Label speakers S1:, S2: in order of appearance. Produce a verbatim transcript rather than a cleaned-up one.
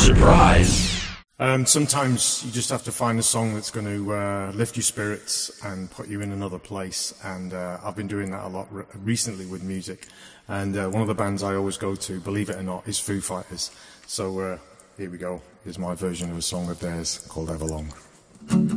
S1: surprise.
S2: Um, sometimes you just have to find a song that's going to uh, lift your spirits and put you in another place. And uh, I've been doing that a lot re- recently with music. And uh, one of the bands I always go to, believe it or not, is Foo Fighters. So uh, here we go. Here's my version of a song of theirs called Everlong.